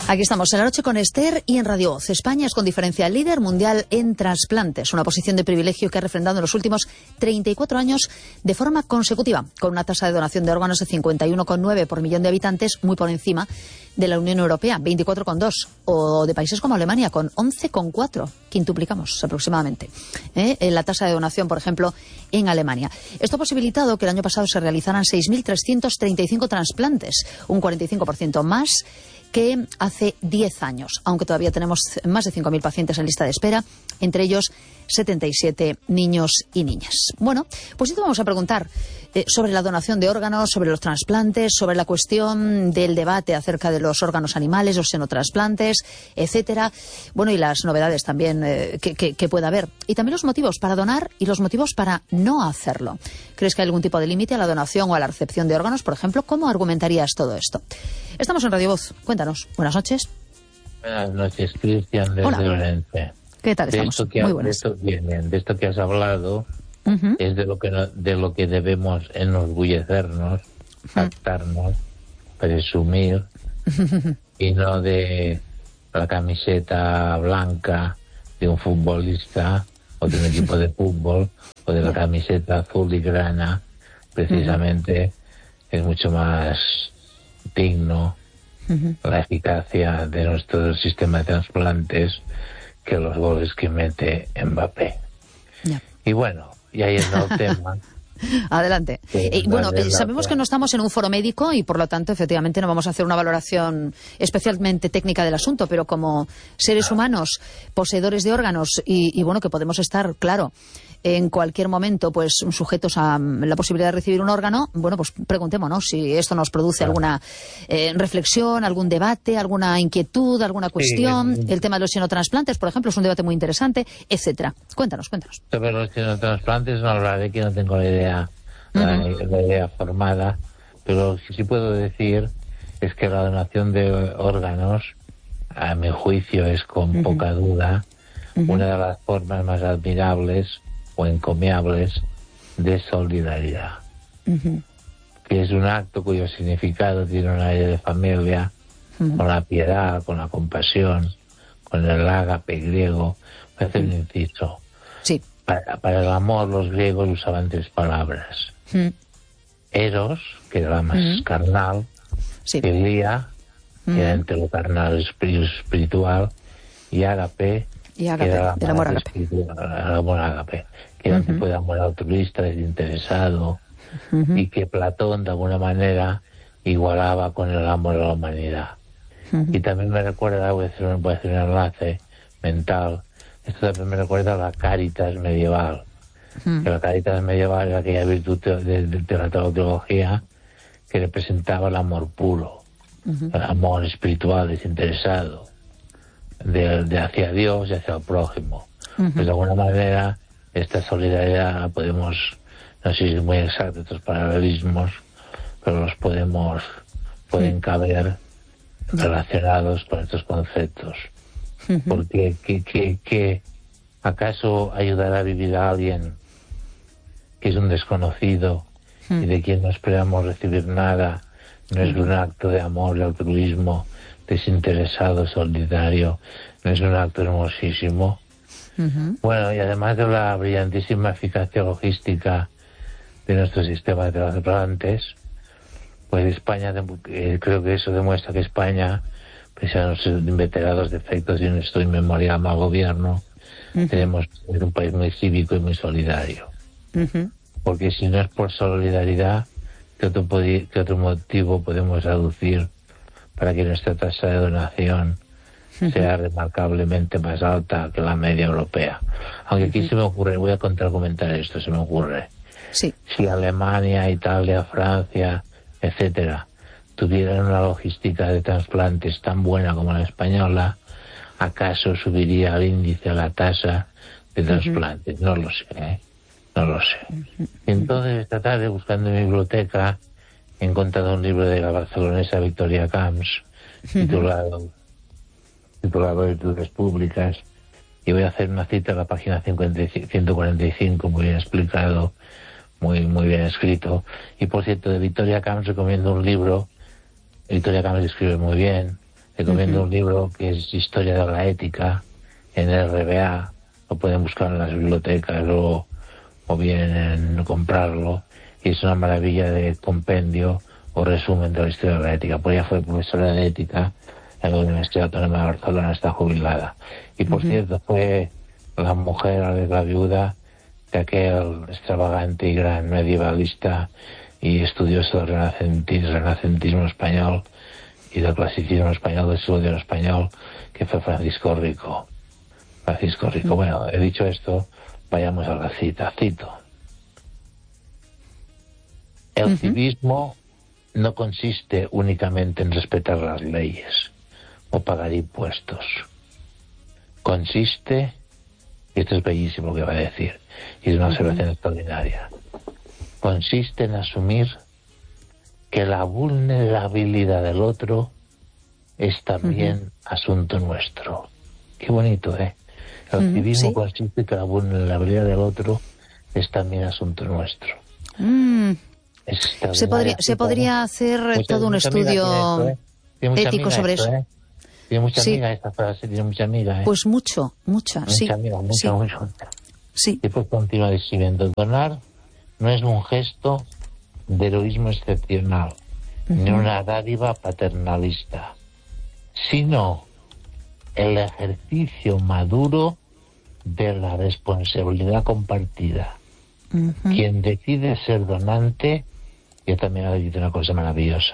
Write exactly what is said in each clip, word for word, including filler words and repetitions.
Aquí estamos en La Noche con Esther y en Radio Voz. España es con diferencia el líder mundial en trasplantes, una posición de privilegio que ha refrendado en los últimos treinta y cuatro años de forma consecutiva, con una tasa de donación de órganos de cincuenta y uno coma nueve por millón de habitantes, muy por encima de la Unión Europea, veinticuatro coma dos, o de países como Alemania, con once coma cuatro, quintuplicamos aproximadamente ¿eh? en la tasa de donación, por ejemplo, en Alemania. Esto ha posibilitado que el año pasado se realizaran seis mil trescientos treinta y cinco trasplantes, un cuarenta y cinco por ciento más que hace diez años, aunque todavía tenemos más de cinco mil pacientes en lista de espera, entre ellos setenta y siete niños y niñas. Bueno, pues esto vamos a preguntar eh, sobre la donación de órganos, sobre los trasplantes, sobre la cuestión del debate acerca de los órganos animales, los xenotrasplantes, etcétera. Bueno, y las novedades también eh, que, que, que pueda haber. Y también los motivos para donar y los motivos para no hacerlo. ¿Crees que hay algún tipo de límite a la donación o a la recepción de órganos, por ejemplo? ¿Cómo argumentarías todo esto? Estamos en Radio Voz. Cuéntanos. Buenas noches. Buenas noches, Cristian, desde Orense. ¿Qué tal estamos? De esto que, Muy buenas. De esto, bien, bien, de esto que has hablado, uh-huh. es de lo que no, de lo que debemos enorgullecernos, jactarnos, uh-huh. presumir, uh-huh. y no de la camiseta blanca de un futbolista o de un equipo de fútbol o de la camiseta azul y grana. Precisamente uh-huh. es mucho más digno uh-huh. la eficacia de nuestro sistema de trasplantes que los goles que mete Mbappé. Yeah. Y bueno, y ahí está el tema. Adelante. Eh, bueno, eh, sabemos que no estamos en un foro médico y por lo tanto efectivamente no vamos a hacer una valoración especialmente técnica del asunto, pero como seres humanos poseedores de órganos y, y bueno, que podemos estar, claro, en cualquier momento pues sujetos a la posibilidad de recibir un órgano, bueno, pues preguntémonos si esto nos produce claro. alguna eh, reflexión, algún debate, alguna inquietud, alguna cuestión. Sí. El tema de los xenotrasplantes, por ejemplo, es un debate muy interesante, etcétera. Cuéntanos, cuéntanos. Sobre los xenotrasplantes no hablaré, que no tengo la idea, uh-huh. la, la idea formada, pero lo que sí puedo decir es que la donación de órganos, a mi juicio, es con uh-huh. poca duda uh-huh. una de las formas más admirables o encomiables de solidaridad, uh-huh. que es un acto cuyo significado tiene un aire de familia, uh-huh. con la piedad, con la compasión, con el ágape griego. Voy a hacer un inciso. Sí. Para, para el amor los griegos usaban tres palabras. Uh-huh. Eros, que era la más uh-huh. carnal, sí. Filia, que uh-huh. era entre lo carnal y lo espiritual, y ágape, y ágape, que era del amor ágape. El amor ágape, que era un uh-huh. tipo de amor altruista, desinteresado, uh-huh. y que Platón, de alguna manera, igualaba con el amor a la humanidad. Uh-huh. Y también me recuerda, voy a hacer un, voy a hacer un enlace mental, esto también me recuerda a la Cáritas medieval, uh-huh. que la Cáritas medieval era aquella virtud de, de, de la teología que representaba el amor puro, uh-huh. el amor espiritual desinteresado, de, de hacia Dios y hacia el prójimo. Uh-huh. Pues de alguna manera esta solidaridad la podemos, no sé si es muy exacto estos paralelismos, pero los podemos, pueden uh-huh. caber relacionados con estos conceptos. Uh-huh. Porque que, que, que ¿acaso ayudar a vivir a alguien que es un desconocido uh-huh. y de quien no esperamos recibir nada no es uh-huh. un acto de amor y altruismo desinteresado, solidario, no es un acto hermosísimo? Uh-huh. Bueno, y además de la brillantísima eficacia logística de nuestro sistema de trasplantes, pues España, eh, creo que eso demuestra que España, pese a los inveterados defectos y nuestro inmemorial mal gobierno, uh-huh. tenemos ser un país muy cívico y muy solidario. Uh-huh. Porque si no es por solidaridad, ¿qué otro, qué otro motivo podemos aducir para que nuestra tasa de donación uh-huh. sea remarcablemente más alta que la media europea? Aunque aquí uh-huh. se me ocurre, voy a contraargumentar esto, se me ocurre. Sí. Si Alemania, Italia, Francia, etcétera, tuvieran una logística de trasplantes tan buena como la española, ¿acaso subiría el índice, la tasa de trasplantes? Uh-huh. No lo sé, ¿eh? No lo sé. Uh-huh. Entonces, esta tarde, buscando en mi biblioteca, he encontrado un libro de la barcelonesa Victoria Camps, uh-huh. titulado, titulado Virtudes Públicas, y voy a hacer una cita a la página ciento cuarenta y cinco, muy bien explicado, muy muy bien escrito. Y por cierto, de Victoria Camps recomiendo un libro. Victoria Camps escribe muy bien, Recomiendo Ujú. un libro que es Historia de la Ética, en R B A, lo pueden buscar en las bibliotecas o, o bien en comprarlo, y es una maravilla de compendio o resumen de la historia de la ética. Pues ella fue profesora de ética en la Universidad Autónoma de Barcelona, está jubilada. Y por Ujú. cierto, fue la mujer, a la viuda, de aquel extravagante y gran medievalista y estudioso del renacentismo, renacentismo español y del clasicismo español, del estudio español, que fue Francisco Rico. Francisco Rico. Bueno, he dicho esto, vayamos a la cita. Cito. El Ujú. civismo no consiste únicamente en respetar las leyes o pagar impuestos. Consiste, y esto es bellísimo lo que va a decir, y es una observación extraordinaria, consiste en asumir que la vulnerabilidad del otro es también asunto nuestro. Qué bonito, ¿eh? El Ujú, civismo sí. consiste en que la vulnerabilidad del otro es también asunto nuestro. Mm. Es Se extraordinaria podría, se cita, ¿eh? podría hacer Mucha, todo un mucha amiga tiene esto, estudio ¿eh? Tiene mucha ético amiga sobre esto, eso. ¿eh? Tiene mucha Sí, amiga esta frase, tiene mucha amiga, ¿eh? pues mucho, mucha, Mucha sí, amiga, mucha, sí, mucha. sí. Y pues continúa diciendo, donar no es un gesto de heroísmo excepcional, ni una dádiva paternalista, sino el ejercicio maduro de la responsabilidad compartida. Ujú. Quien decide ser donante, yo también he dicho una cosa maravillosa,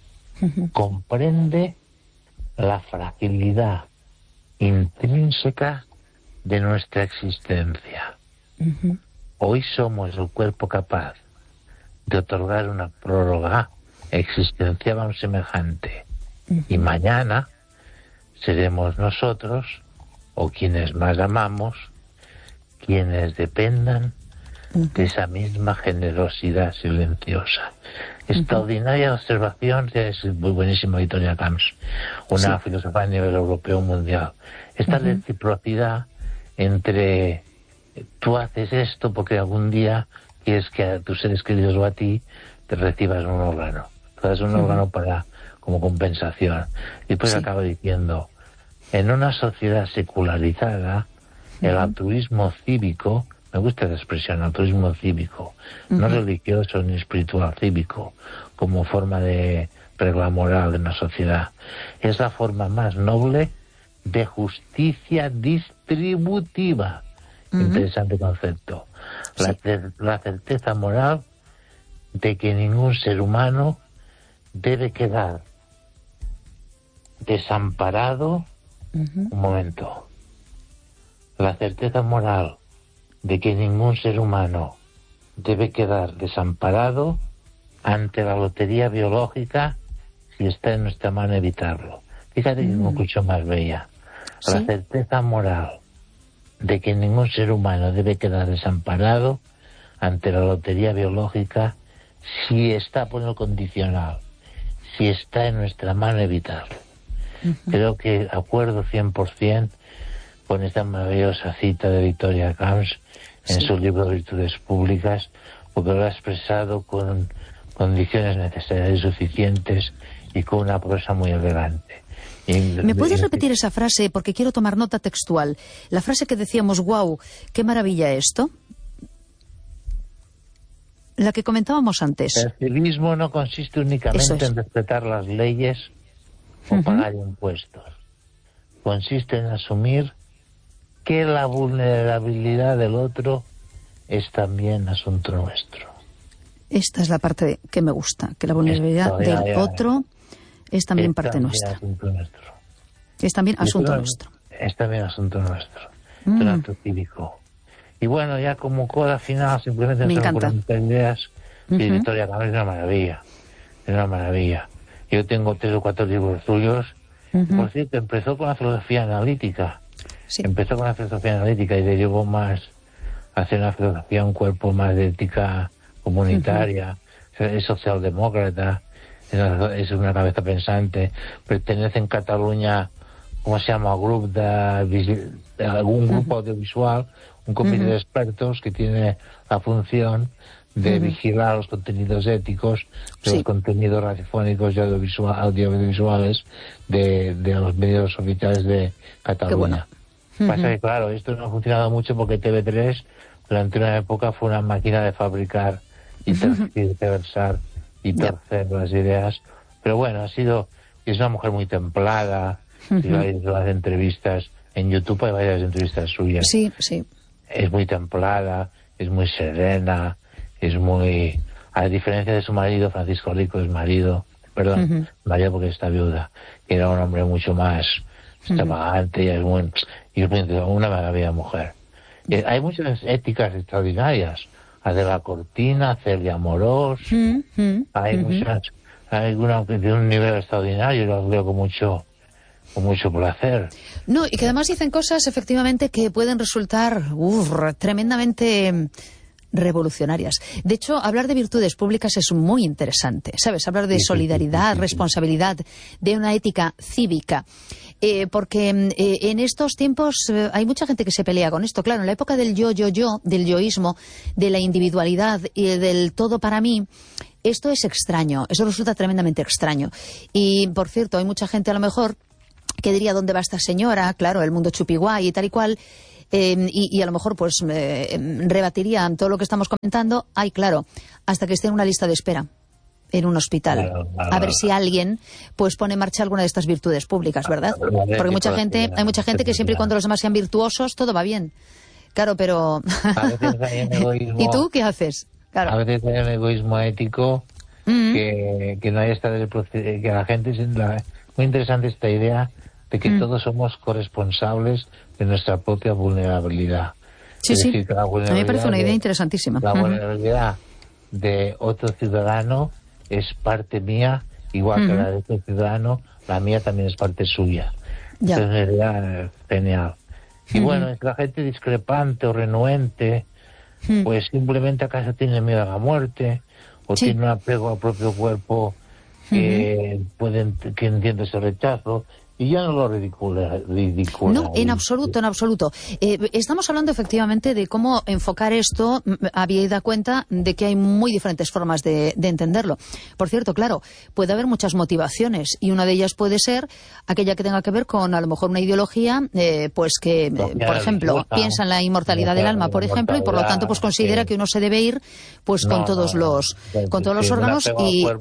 comprende la fragilidad intrínseca de nuestra existencia. Ujú. Hoy somos el cuerpo capaz de otorgar una prórroga existencial a un semejante, y mañana seremos nosotros, o quienes más amamos, quienes dependan de esa misma generosidad silenciosa. Extraordinaria observación, es muy buenísima Victoria Camps, una Sí. filósofa a nivel europeo mundial. Esta reciprocidad entre tú haces esto porque algún día quieres que a tus seres queridos o a ti te recibas un órgano. Tú das un órgano para como compensación. Y pues Sí. acaba diciendo, en una sociedad secularizada, el altruismo cívico, me gusta la expresión altruismo cívico, no religioso ni espiritual, cívico, como forma de regla moral de una sociedad, es la forma más noble de justicia distributiva. Interesante concepto. La, Sí. cer- la certeza moral de que ningún ser humano debe quedar desamparado. Un momento. La certeza moral de que ningún ser humano debe quedar desamparado ante la lotería biológica si está en nuestra mano evitarlo. Fíjate que no escucho más bella. La Sí. certeza moral de que ningún ser humano debe quedar desamparado ante la lotería biológica si está, por el condicional, si está en nuestra mano evitarlo. Creo que acuerdo cien por ciento con esta maravillosa cita de Victoria Camps en Sí. su libro Virtudes Públicas, porque lo ha expresado con condiciones necesarias y suficientes y con una prosa muy elegante. Y, ¿Me puedes y- repetir esa frase? Porque quiero tomar nota textual. La frase que decíamos, wow, qué maravilla esto. La que comentábamos antes. El civismo no consiste Eso únicamente es. en respetar las leyes o pagar impuestos. Consiste en asumir que la vulnerabilidad del otro es también asunto nuestro. Esta es la parte que me gusta, que la vulnerabilidad Esto, ya, del ya. otro es también Es parte también nuestra. asunto nuestro. Es también Y asunto esto nuestro. Es también asunto nuestro. Mm. Es un acto cívico. Y bueno, ya como coda final, simplemente Me se me encanta. ocurren muchas ideas. Y Ujú. Victoria Camps es una maravilla. Es una maravilla. Yo tengo tres o cuatro libros suyos. Ujú. Por cierto, empezó con la filosofía analítica. Sí. Empezó con la filosofía analítica y derivó más hacia una filosofía, un cuerpo más de ética comunitaria. Es socialdemócrata, es una, es una cabeza pensante. Pertenece en Cataluña, ¿cómo se llama? Grupo de, visi- de algún grupo audiovisual, un comité de expertos que tiene la función de uh-huh. vigilar los contenidos éticos, de sí. los contenidos radiofónicos y audiovisual, audiovisuales de, de los medios oficiales de Cataluña. Bueno. Uh-huh. Pasa que, claro, esto no ha funcionado mucho porque T V tres durante una época fue una máquina de fabricar y tergiversar y torcer yeah. las ideas. Pero bueno, ha sido, es una mujer muy templada, uh-huh. si vais a las entrevistas, en YouTube hay varias entrevistas suyas. Sí, sí. Es muy templada, es muy serena, es muy... A diferencia de su marido, Francisco Rico, es marido, perdón, uh-huh. marido porque está viuda, que era un hombre mucho más extravagante uh-huh. y es muy, y es muy una maravilla mujer. Uh-huh. Hay muchas éticas extraordinarias, Adela Cortina, Celia Morós, uh-huh. hay uh-huh. muchas, hay una de un nivel extraordinario, los veo con mucho... con mucho placer. No, y que además dicen cosas efectivamente que pueden resultar uf, tremendamente revolucionarias. De hecho, hablar de virtudes públicas es muy interesante, ¿sabes? Hablar de solidaridad, sí, sí, sí, sí. responsabilidad, de una ética cívica. Eh, porque eh, en estos tiempos eh, hay mucha gente que se pelea con esto. Claro, en la época del yo, yo, yo, del yoísmo, de la individualidad y del todo para mí, esto es extraño, eso resulta tremendamente extraño. Y, por cierto, hay mucha gente a lo mejor que diría, ¿dónde va esta señora? Claro, el mundo chupiguay y tal y cual. Eh, y, y a lo mejor pues eh, rebatirían todo lo que estamos comentando. Ay, claro, hasta que esté en una lista de espera en un hospital, claro, claro, a ver si alguien pues pone en marcha alguna de estas virtudes públicas, ¿verdad? Porque mucha gente, hay mucha gente que siempre y cuando los demás sean virtuosos todo va bien. Claro, pero a veces hay un egoísmo, ¿y tú qué haces? Claro. A veces hay un egoísmo ético mm-hmm. que, que no hay esta del proce- que la gente es la, muy interesante esta idea de que mm. todos somos corresponsables de nuestra propia vulnerabilidad. Sí, es sí. Decir, que la a mí me parece una idea de, interesantísima. La uh-huh. vulnerabilidad de otro ciudadano es parte mía, igual uh-huh. que la de otro ciudadano, la mía también es parte suya. Ya. Entonces es una idea genial. Y uh-huh. bueno, es la gente discrepante o renuente, uh-huh. pues simplemente acaso tiene miedo a la muerte, o sí. tiene un apego al propio cuerpo que uh-huh. pueden, que entiende ese rechazo. Y ya no lo ridicula, ridicula. No, en absoluto, en absoluto. Eh, estamos hablando efectivamente de cómo enfocar esto. Habíais dado cuenta de que hay muy diferentes formas de, de entenderlo. Por cierto, claro, puede haber muchas motivaciones y una de ellas puede ser aquella que tenga que ver con a lo mejor una ideología, eh, pues que, eh, por ejemplo, piensa en la inmortalidad del alma, por ejemplo, y por lo tanto pues considera que uno se debe ir pues con todos los, con todos los órganos y